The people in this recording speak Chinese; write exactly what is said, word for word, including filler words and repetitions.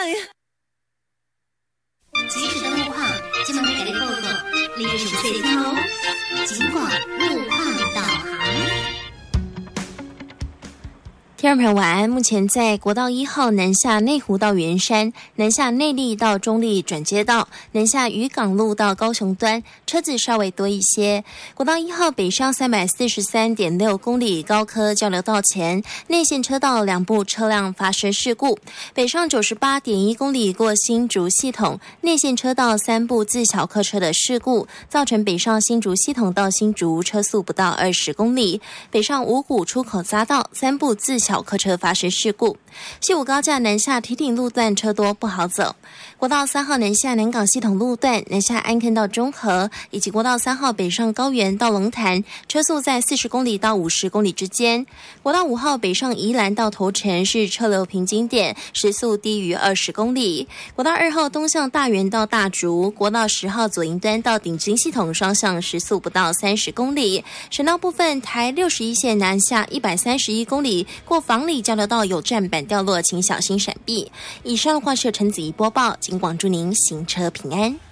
即时的路况，今晚给你报告，你有什么事情哦？尽管路况导航。 听众朋友晚安，目前在国道一号南下内湖到圆山，南下内壢到中壢转接道，南下渔港路到高雄端，车子稍微多一些。国道一号北上三百四十三点六公里高科交流道前，内线车道两部车辆发生事故，北上九十八点一公里过新竹系统，内线车道三部自小客车的事故，造成北上新竹系统到新竹车速不到二十公里，北上五股出口匝道三部自小客车发生事故。西武高架南下堤顶路段车多不好走，国道三号南下南港系统路段南下安坑到中和，以及国道三号北上高原到龙潭，车速在四十公里到五十公里之间。国道五号北上宜兰到头城是车流瓶颈点，时速低于二十公里。国道二号东向大园到大竹，国道十号左营端到顶金系统双向时速不到三十公里。省道部分，台六十一线南下一百三十一公里，过房里交流道有站板掉落，请小心闪避。以上的话是陈子怡播报，警广祝您行车平安。